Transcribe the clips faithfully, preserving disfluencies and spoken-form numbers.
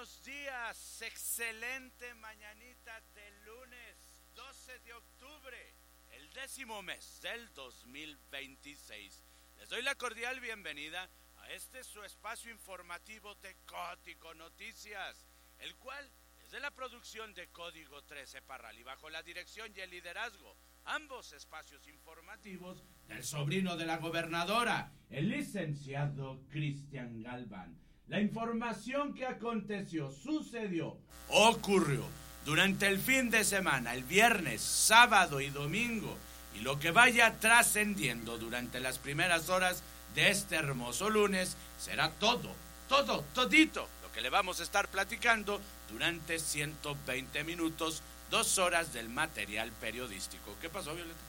buenos días, excelente mañanita de lunes doce de octubre, el décimo mes del dos mil veintiséis. Les doy la cordial bienvenida a este su espacio informativo de Código Noticias, el cual es de la producción de Código trece Parral y bajo la dirección y el liderazgo, ambos espacios informativos, del sobrino de la gobernadora, el licenciado Cristian Galván. La información que aconteció, sucedió, ocurrió durante el fin de semana, el viernes, sábado y domingo, y lo que vaya trascendiendo durante las primeras horas de este hermoso lunes, será todo, todo, todito, lo que le vamos a estar platicando durante ciento veinte minutos, dos horas del material periodístico. ¿Qué pasó, Violeta?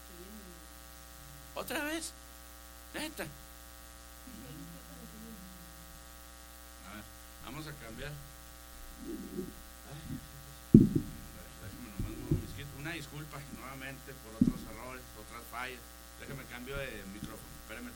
¿Otra vez? ¿Neta? Vamos a cambiar. Ay, una disculpa nuevamente por otros errores, otras fallas. Déjame cambio de micrófono. Espérame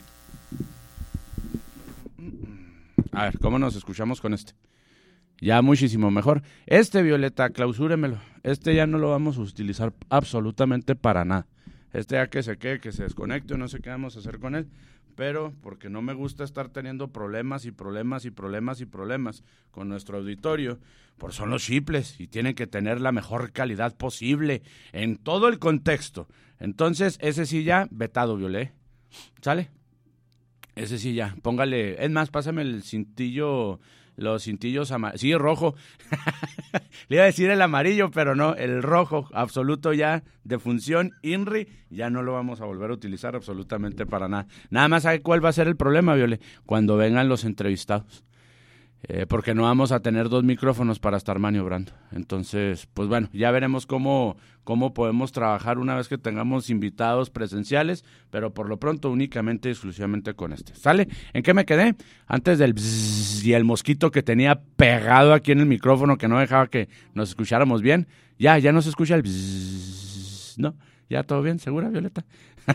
tantitito. A ver, ¿cómo nos escuchamos con este? Ya muchísimo mejor. Este, Violeta, clausúremelo. Este ya no lo vamos a utilizar absolutamente para nada. Este ya que se quede, que se desconecte, no sé qué vamos a hacer con él. Pero porque no me gusta estar teniendo problemas y problemas y problemas y problemas con nuestro auditorio, por son los chiples y tienen que tener la mejor calidad posible en todo el contexto. Entonces, ese sí ya, vetado, Violé. ¿Sale? Ese sí ya, póngale, es más, pásame el cintillo, los cintillos amarillos, sí, rojo. Le iba a decir el amarillo, pero no, el rojo, absoluto ya, de función I N R I, ya no lo vamos a volver a utilizar absolutamente para nada. Nada más, ¿sabe cuál va a ser el problema, Viole? Cuando vengan los entrevistados. Eh, porque no vamos a tener dos micrófonos para estar maniobrando. Entonces, pues bueno, ya veremos cómo, cómo podemos trabajar una vez que tengamos invitados presenciales, pero por lo pronto únicamente, exclusivamente con este. ¿Sale? ¿En qué me quedé? Antes del bzzz y el mosquito que tenía pegado aquí en el micrófono que no dejaba que nos escucháramos bien. Ya, ya no se escucha el bzzz, ¿no? ¿Ya todo bien? ¿Segura, Violeta?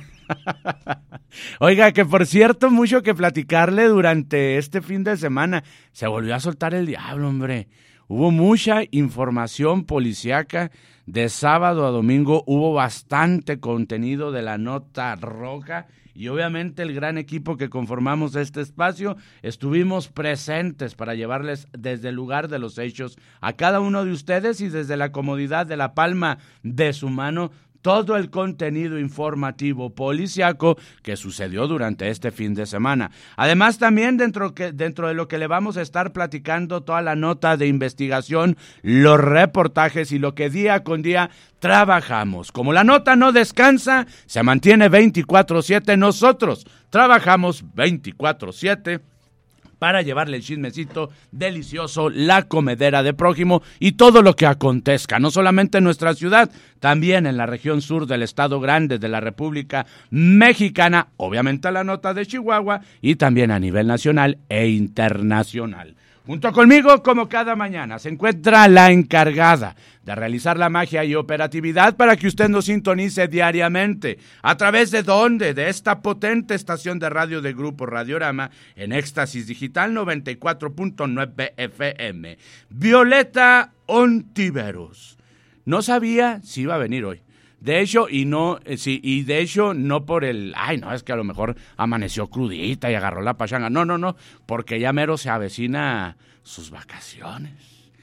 Oiga, que por cierto, mucho que platicarle durante este fin de semana. Se volvió a soltar el diablo, hombre. Hubo mucha información policíaca. De sábado a domingo hubo bastante contenido de la nota roja. Y obviamente el gran equipo que conformamos este espacio estuvimos presentes para llevarles desde el lugar de los hechos a cada uno de ustedes y desde la comodidad de la palma de su mano todo el contenido informativo policiaco que sucedió durante este fin de semana. Además, también dentro, que, dentro de lo que le vamos a estar platicando, toda la nota de investigación, los reportajes y lo que día con día trabajamos. Como la nota no descansa, se mantiene veinticuatro siete, nosotros trabajamos veinticuatro siete para llevarle el chismecito delicioso, la comedera de prójimo y todo lo que acontezca, no solamente en nuestra ciudad, también en la región sur del Estado Grande de la República Mexicana, obviamente la nota de Chihuahua y también a nivel nacional e internacional. Junto conmigo, como cada mañana, se encuentra la encargada de realizar la magia y operatividad para que usted nos sintonice diariamente. ¿A través de dónde? De esta potente estación de radio de Grupo Radiorama en Éxtasis Digital noventa y cuatro punto nueve F M. Violeta Ontiveros. No sabía si iba a venir hoy. De hecho, y no, eh, sí, y de hecho, no por el, ay, no, es que a lo mejor amaneció crudita y agarró la pachanga. No, no, no, porque ya mero se avecina sus vacaciones.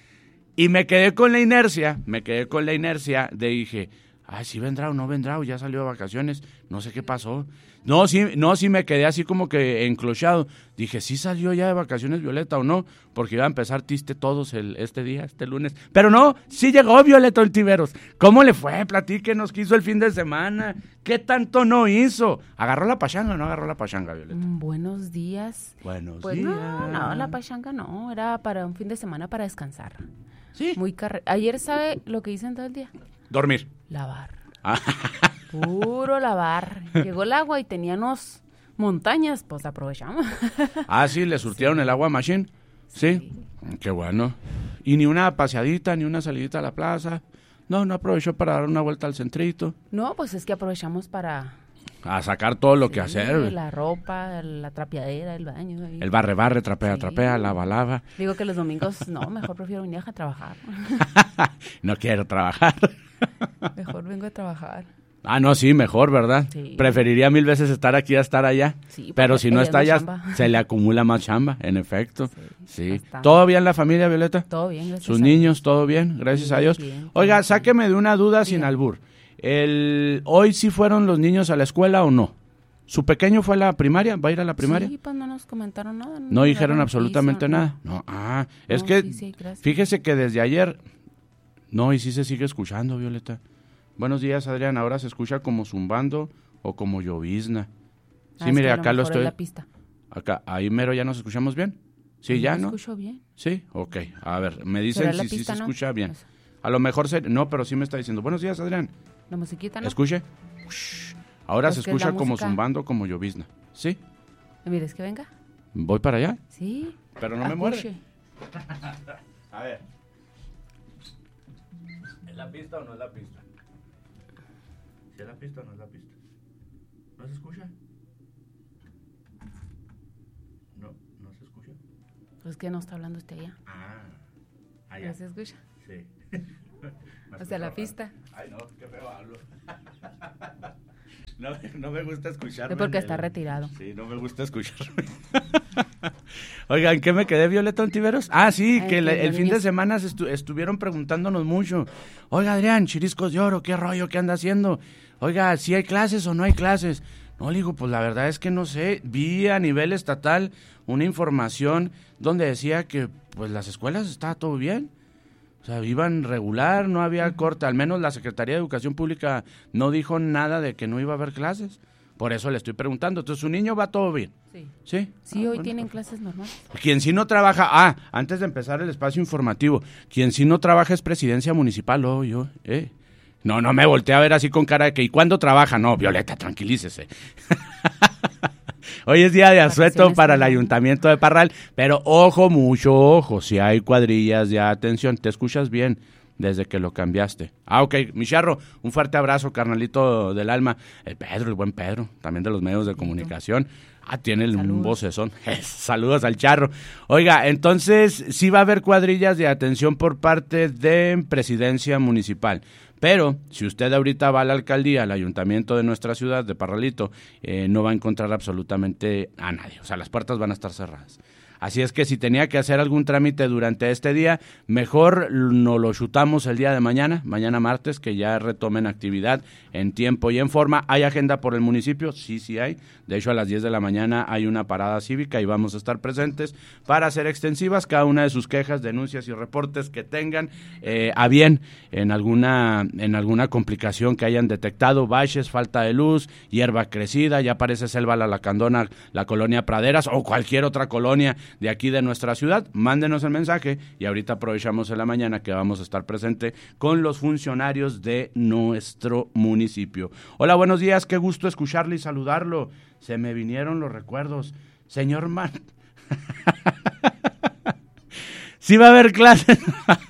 Y me quedé con la inercia, me quedé con la inercia de dije, ay, sí vendrá o no vendrá, o ya salió de vacaciones, no sé qué pasó. No, sí, no, sí me quedé así como que enclochado. Dije, ¿sí salió ya de vacaciones Violeta o no? Porque iba a empezar triste todos el, este día, este lunes. Pero no, sí llegó Violeta Ontiveros. ¿Cómo le fue? Platíquenos, ¿qué hizo el fin de semana? ¿Qué tanto no hizo? ¿Agarró la pachanga o no agarró la pachanga, Violeta? Mm, buenos días. Buenos pues días. No, no, la pachanga no, era para un fin de semana para descansar. Sí. Muy carre... Ayer, ¿sabe lo que hice en todo el día? Dormir. Lavar. Ah. Puro lavar. Llegó el agua y teníamos montañas, pues aprovechamos. Ah, sí, le surtieron sí. el agua machine. ¿Sí? ¿Sí? Qué bueno. ¿Y ni una paseadita, ni una salidita a la plaza? No, no aprovechó para dar una vuelta al centrito. No, pues es que aprovechamos para A sacar todo lo Sí, que hacer. La ropa, la trapeadera, el baño. Y... El barre, barre, trapea, Sí. trapea, lava, lava. Digo que los domingos, no, mejor prefiero venir a trabajar. No quiero trabajar. Mejor vengo a trabajar. Ah, no, sí, mejor, ¿verdad? Sí. Preferiría mil veces estar aquí a estar allá. Sí, Pero porque si no ella está es allá, más chamba. se le acumula más chamba, en efecto. Sí, Sí. bastante. ¿Todo bien la familia, Violeta? Todo bien, gracias. Sus a niños, todo bien, gracias Bien, a Dios. bien, Oiga, bien. sáqueme de una duda sin Bien. albur. El, ¿Hoy sí fueron los niños a la escuela o no? ¿Su pequeño fue a la primaria? ¿Va a ir a la primaria? Sí, pues no nos comentaron nada. No dijeron mandaron absolutamente noticia, nada. No, ah, es No, que sí, sí, gracias. fíjese que desde ayer, no, y sí se sigue escuchando, Violeta. Buenos días, Adrián. Ahora se escucha como zumbando o como llovizna. Ah, Sí, es mire, que a lo acá lo mejor es estoy. la pista. Acá, ahí mero ya nos escuchamos bien. Sí, ya, ¿Me ¿no? escucho bien? Sí, ok. A ver, me dicen ¿Será la si sí pista, se no? escucha bien. Eso. A lo mejor se, no, pero sí me está diciendo. Buenos días, Adrián. La musiquita, ¿no? Escuche. Ush. Ahora Pues se que la escucha como música- zumbando, como llovizna. Sí, Mire, es que venga. voy para allá. Sí. Pero no me muerde. Escuche. A ver. ¿Es la pista o no es la pista? ¿Si es la pista o no es la pista? ¿No se escucha? No, no se escucha. Pues que no está hablando usted allá. Ah, ¿No se escucha? Sí. O sea, la pista. Ay, no, qué feo hablo. No, no me gusta escucharme. Es porque en está el- retirado. Sí, no me gusta escucharme. Oigan, ¿en qué me quedé, Violeta Ontiveros? Ah, sí, Ay, que la- que el los fin de niños- semana se estu- estuvieron preguntándonos mucho. Oiga, Adrián, Chiriscos de Oro, ¿qué rollo? ¿Qué anda haciendo? Oiga, ¿sí hay clases o no hay clases? No, le digo, pues la verdad es que no sé. Vi a nivel estatal una información donde decía que pues las escuelas estaba todo bien. O sea, iban regular, no había corte. Al menos la Secretaría de Educación Pública no dijo nada de que no iba a haber clases. Por eso le estoy preguntando. Entonces, ¿su niño va todo bien? Sí. ¿Sí? Sí, Ah, hoy bueno, tienen perfecto. clases normales. Quien sí no trabaja, ah, antes de empezar el espacio informativo, quien sí no trabaja es presidencia municipal, oh, yo, eh. No, no me volteé a ver así con cara de que, ¿y cuándo trabaja? No, Violeta, tranquilícese. Hoy es día de asueto Vacaciones para el también. ayuntamiento de Parral, pero ojo, mucho ojo, si hay cuadrillas, ya atención, te escuchas bien desde que lo cambiaste. Ah, ok, mi charro, un fuerte abrazo, carnalito del alma. El Pedro, el buen Pedro, también de los medios de comunicación. Ah, tiene el- un Saludos. vocesón. Saludos al charro. Oiga, entonces sí va a haber cuadrillas de atención por parte de presidencia municipal. Pero si usted ahorita va a la alcaldía, al ayuntamiento de nuestra ciudad, de Parralito, eh, no va a encontrar absolutamente a nadie. O sea, las puertas van a estar cerradas. Así es que si tenía que hacer algún trámite durante este día, mejor nos lo chutamos el día de mañana, mañana martes, que ya retomen actividad en tiempo y en forma. ¿Hay agenda por el municipio? Sí, sí hay. De hecho, a las diez de la mañana hay una parada cívica y vamos a estar presentes para hacer extensivas cada una de sus quejas, denuncias y reportes que tengan eh, a bien en alguna, en alguna complicación que hayan detectado, baches, falta de luz, hierba crecida, ya parece selva la lacandona, la colonia Praderas o cualquier otra colonia de aquí de nuestra ciudad. Mándenos el mensaje y ahorita aprovechamos en la mañana que vamos a estar presente con los funcionarios de nuestro municipio. Hola, buenos días, qué gusto escucharle y saludarlo. Se me vinieron los recuerdos. Señor Man. ¿Sí va a haber clases?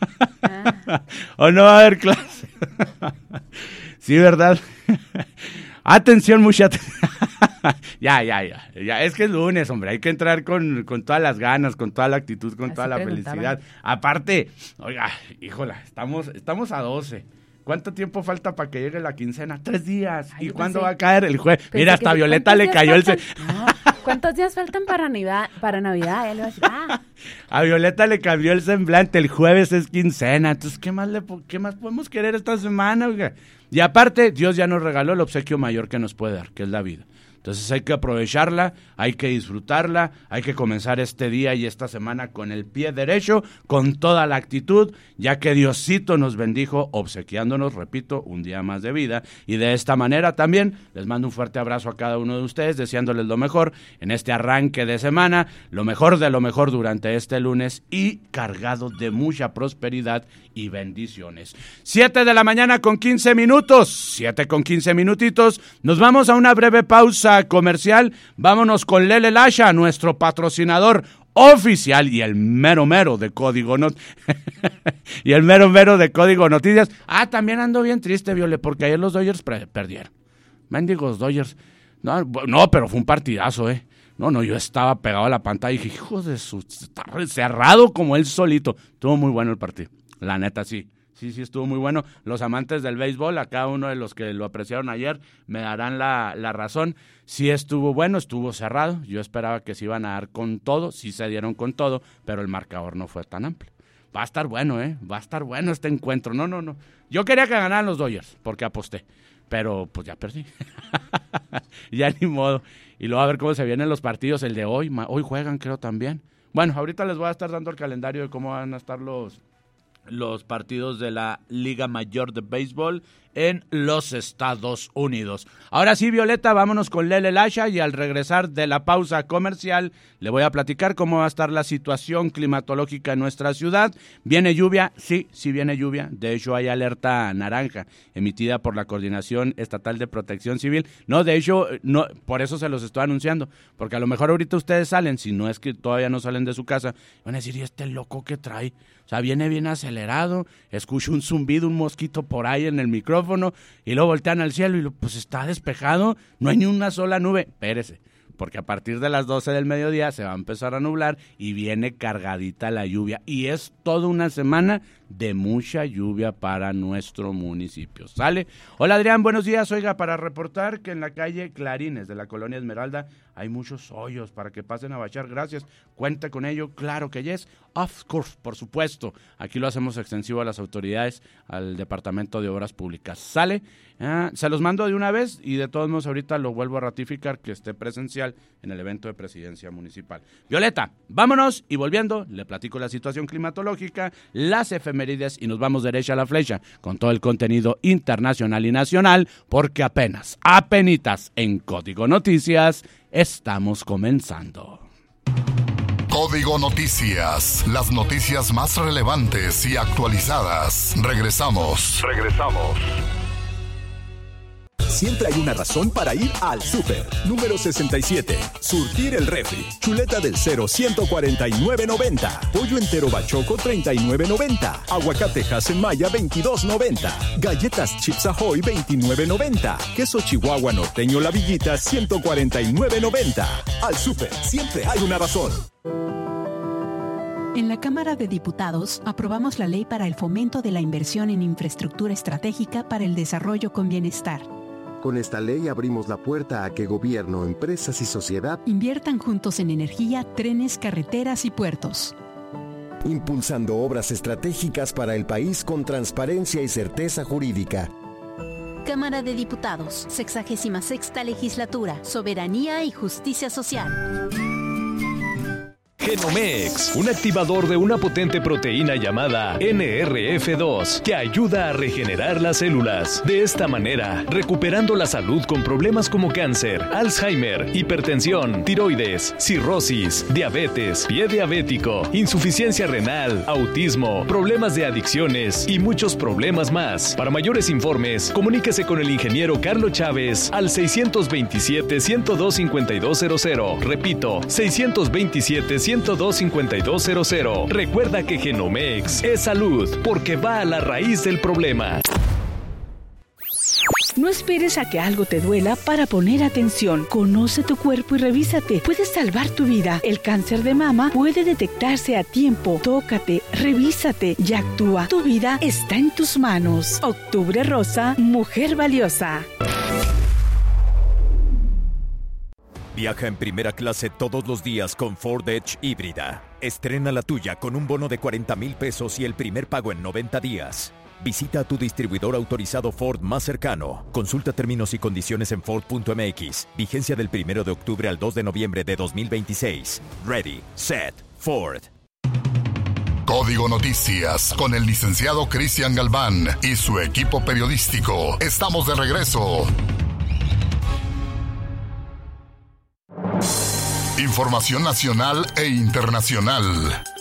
¿O no va a haber clases? Sí, ¿verdad? Atención, mucha atención. Ya, ya, ya, ya. Es que es lunes, hombre. Hay que entrar con, con todas las ganas, con toda la actitud, con Así toda la preguntaban. felicidad. Aparte, oiga, híjola, estamos, estamos a doce. ¿Cuánto tiempo falta para que llegue la quincena? Tres días. Ay, ¿Y yo cuándo pensé- va a caer el jueves? Pensé Mira, que hasta sí, Violeta ¿cuántos le días cayó el... se- faltan? No, ¿cuántos días faltan para Navidad? Para Navidad, él va a decir, ah, A Violeta le cambió el semblante, el jueves es quincena, entonces ¿qué más le po- qué más podemos querer esta semana, oiga? Y aparte, Dios ya nos regaló el obsequio mayor que nos puede dar, que es la vida. Entonces hay que aprovecharla, hay que disfrutarla, hay que comenzar este día y esta semana con el pie derecho, con toda la actitud, ya que Diosito nos bendijo obsequiándonos, repito, un día más de vida. Y de esta manera también les mando un fuerte abrazo a cada uno de ustedes, deseándoles lo mejor en este arranque de semana, lo mejor de lo mejor durante este lunes y cargado de mucha prosperidad y bendiciones. Siete de la mañana con quince minutos, siete con quince minutitos, nos vamos a una breve pausa comercial, vámonos con Lele Lasha, nuestro patrocinador oficial y el mero mero de Código Not y el mero mero de Código Noticias. Ah, también ando bien triste, Viole, porque ayer los Dodgers pre- perdieron. Mendigos Dodgers. No, no, pero fue un partidazo, ¿eh? No, no, yo estaba pegado a la pantalla y dije, hijo de su... Está cerrado como él solito. Estuvo muy bueno el partido, la neta, sí. Sí, sí, estuvo muy bueno. Los amantes del béisbol, a cada uno de los que lo apreciaron ayer, me darán la, la razón. Sí estuvo bueno, estuvo cerrado. Yo esperaba que se iban a dar con todo, sí se dieron con todo, pero el marcador no fue tan amplio. Va a estar bueno, ¿eh? Va a estar bueno este encuentro. No, no, no. Yo quería que ganaran los Dodgers, porque aposté. Pero pues ya perdí. Ya ni modo. Y luego a ver cómo se vienen los partidos. El de hoy, hoy juegan creo también. Bueno, ahorita les voy a estar dando el calendario de cómo van a estar los, los partidos de la Liga Mayor de Béisbol en los Estados Unidos. Ahora sí, Violeta, vámonos con Lele Lasha y al regresar de la pausa comercial le voy a platicar cómo va a estar la situación climatológica en nuestra ciudad. ¿Viene lluvia? Sí, sí viene lluvia. De hecho, hay alerta naranja emitida por la Coordinación Estatal de Protección Civil. No, de hecho, no, por eso se los estoy anunciando, porque a lo mejor ahorita ustedes salen, si no es que todavía no salen de su casa, van a decir, ¿y este loco qué trae? O sea, viene bien acelerado, escucho un zumbido, un mosquito por ahí en el micrófono, y luego voltean al cielo y lo, pues está despejado, no hay ni una sola nube. Espérese, porque a partir de las doce del mediodía se va a empezar a nublar y viene cargadita la lluvia. Y es toda una semana de mucha lluvia para nuestro municipio. ¿Sale? Hola Adrián, buenos días. Oiga, para reportar que en la calle Clarines de la Colonia Esmeralda hay muchos hoyos para que pasen a bachar. Gracias. Cuenta con ello. Claro que yes. Of course, por supuesto. Aquí lo hacemos extensivo a las autoridades, al Departamento de Obras Públicas. ¿Sale? Ah, se los mando de una vez y de todos modos ahorita lo vuelvo a ratificar que esté presencial en el evento de presidencia municipal. Violeta, vámonos y volviendo, le platico la situación climatológica, las efemérides y nos vamos derecha a la flecha con todo el contenido internacional y nacional, porque apenas, apenitas en Código Noticias, estamos comenzando. Código Noticias, las noticias más relevantes y actualizadas. Regresamos. Regresamos. Siempre hay una razón para ir al súper. Número sesenta y siete. Surtir el refri. Chuleta del cero, ciento cuarenta y nueve noventa. Pollo entero bachoco, treinta y nueve noventa. Aguacate Hasenmaya, veintidós noventa. Galletas Chips Ahoy, veintinueve noventa. Queso Chihuahua Norteño La Villita, ciento cuarenta y nueve noventa. Al súper, siempre hay una razón. En la Cámara de Diputados aprobamos la Ley para el Fomento de la Inversión en Infraestructura Estratégica para el Desarrollo con Bienestar. Con esta ley abrimos la puerta a que gobierno, empresas y sociedad inviertan juntos en energía, trenes, carreteras y puertos, impulsando obras estratégicas para el país con transparencia y certeza jurídica. Cámara de Diputados, sexagésima sexta Legislatura, Soberanía y Justicia Social. Genomex, un activador de una potente proteína llamada N R F dos que ayuda a regenerar las células. De esta manera, recuperando la salud con problemas como cáncer, Alzheimer, hipertensión, tiroides, cirrosis, diabetes, pie diabético, insuficiencia renal, autismo, problemas de adicciones y muchos problemas más. Para mayores informes, comuníquese con el ingeniero Carlos Chávez al seiscientos veintisiete, ciento dos, cincuenta y dos cero cero. Repito, seiscientos veintisiete, ciento dos, cincuenta y dos cero cero. Recuerda que Genomex es salud porque va a la raíz del problema. No esperes a que algo te duela para poner atención. Conoce tu cuerpo y revísate. Puedes salvar tu vida. El cáncer de mama puede detectarse a tiempo. Tócate, revísate y actúa. Tu vida está en tus manos. Octubre Rosa, mujer valiosa. Viaja en primera clase todos los días con Ford Edge híbrida. Estrena la tuya con un bono de cuarenta mil pesos y el primer pago en noventa días. Visita a tu distribuidor autorizado Ford más cercano. Consulta términos y condiciones en Ford punto M X. Vigencia del primero de octubre al dos de noviembre de dos mil veintiséis. Ready, set, Ford. Código Noticias con el licenciado Cristian Galván y su equipo periodístico. Estamos de regreso. Información nacional e internacional.